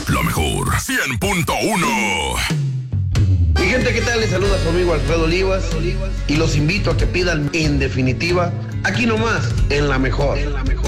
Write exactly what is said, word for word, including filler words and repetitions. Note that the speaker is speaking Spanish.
La mejor cien punto uno. Mi gente, ¿qué tal? Les saluda su amigo Alfredo Olivas y los invito a que pidan En Definitiva, aquí nomás, en La Mejor. En La Mejor.